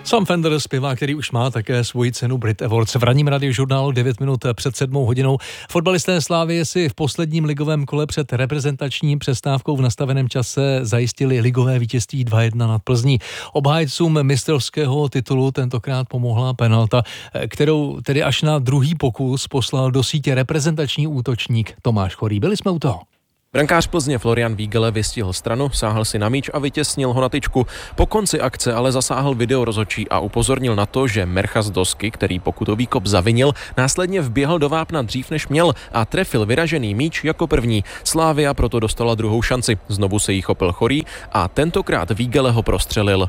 Sam Fender, zpěvák, který už má také svoji cenu Brit Awards. V ranním radiožurnálu 9 minut před 7 hodinou. Fotbalisté Slavie si v posledním ligovém kole před reprezentační přestávkou v nastaveném čase zajistili ligové vítězství 2-1 nad Plzní. Obhájcům mistrovského titulu tentokrát pomohla penalta, kterou tedy až na druhý pokus poslal do sítě reprezentační útočník Tomáš Chorý. Byli jsme u toho. Brankář Plzně Florian Vígele vystihl stranu, sáhl si na míč a vytěsnil ho na tyčku. Po konci akce ale zasáhl videorozhodčí a upozornil na to, že Mercha z Dosky, který pokutový kop zavinil, následně vběhl do vápna dřív než měl a trefil vyražený míč jako první. Slavia proto dostala druhou šanci. Znovu se jí chopil Chorý a tentokrát Vígele ho prostřelil.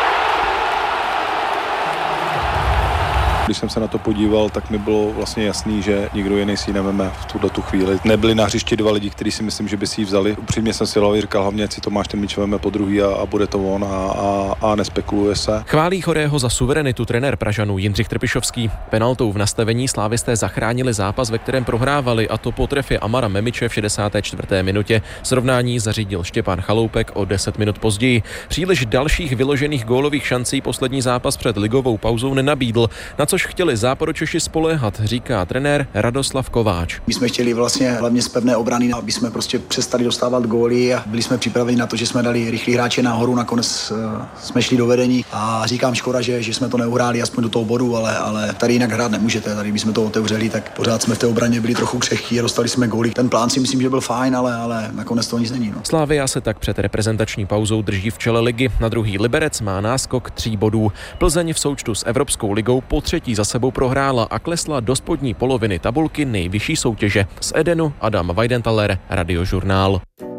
Když jsem se na to podíval, tak mi bylo vlastně jasný, že nikdo jiný si ji neveme v tuhletu chvíli. Nebyli na hřišti dva lidi, kteří si myslím, že by si ji vzali. Upřímně jsem si říkal, hlavně si Tomáš ten míč veme po druhý a bude to on a nespekuluje se. Chválí Chorého za suverenitu trenér Pražanů Jindřich Trpišovský. Penaltou v nastavení slávisté zachránili zápas, ve kterém prohrávali, a to po trefě Amara Memiče v 64. minutě. Srovnání zařídil Štěpán Chaloupek o 10 minut později. Příliš dalších vyložených gólových šancí poslední zápas před ligovou pauzou nenabídl, na což chtěli Záporočeši spoléhat, říká trenér Radoslav Kováč. My jsme chtěli vlastně hlavně z pevné obrany, aby jsme prostě přestali dostávat góly a byli jsme připraveni na to, že jsme dali rychlí hráče nahoru, nakonec jsme šli do vedení a říkám škoda, že jsme to neuhráli aspoň do toho bodu, ale tady jinak hrát nemůžete, tady bychom to otevřeli, tak pořád jsme v té obraně byli trochu křehký a dostali jsme góly. Ten plán si myslím, že byl fajn, ale nakonec to nic není. No. Slavia se tak před reprezentační pauzou drží v čele ligy, na druhý Liberec má náskok 3 bodů. Plzeň v součtu s Evropskou ligou po třetí za sebou prohrála a klesla do spodní poloviny tabulky nejvyšší soutěže. Z Edenu Adam Weidenthaler, Radiožurnál.